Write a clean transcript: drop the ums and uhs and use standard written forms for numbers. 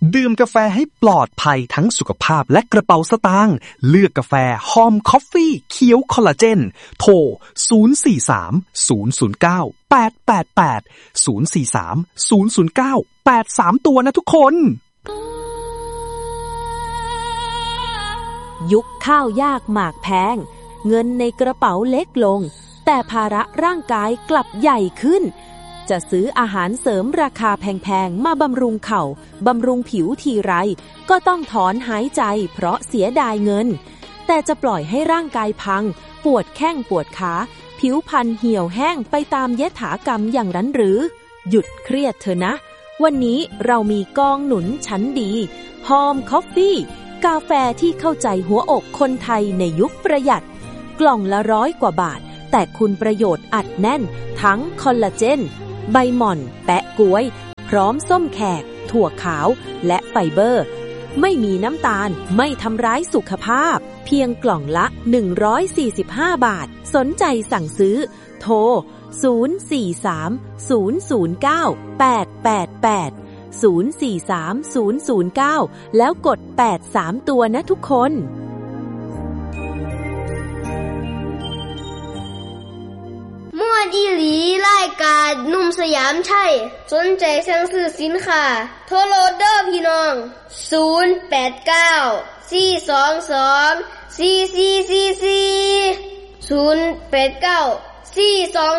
ดื่มกาแฟให้ปลอดภัยทั้งสุขภาพและกระเป๋าสตางค์เลือกกาแฟหอมคอฟฟี่เขียวคอลลาเจนโทร043 009 888 043 009 83ตัวนะทุกคนยุคข้าวยากหมากแพงเงินในกระเป๋าเล็กลงแต่ภาระร่างกายกลับใหญ่ขึ้นจะซื้ออาหารเสริมราคาแพงๆมาบำรุงเข่าบำรุงผิวทีไรก็ต้องถอนหายใจเพราะเสียดายเงินแต่จะปล่อยให้ร่างกายพังปวดแข้งปวดขาผิวพรรณเหี่ยวแห้งไปตามยถากรรมอย่างนั้นหรือหยุดเครียดเถอะนะวันนี้เรามีกองหนุนชั้นดีหอมคอฟฟี่กาแฟที่เข้าใจหัวอกคนไทยในยุคประหยัดกล่องละ100 กว่าบาทแต่คุณประโยชน์อัดแน่นทั้งคอลลาเจนใบหม่อนแปะก๊วยพร้อมส้มแขกถั่วขาวและไฟเบอร์ไม่มีน้ำตาลไม่ทำร้ายสุขภาพเพียงกล่องละ145 บาทสนใจสั่งซื้อโทร043 009 888 043 009แล้วกด83ตัวนะทุกคนม่วนอีหลีรายการหนุ่มสยามใช่สนใจสั่งซื้อสินค้าโทรโหลดเด้อพี่น้อง089 422 4444 089 422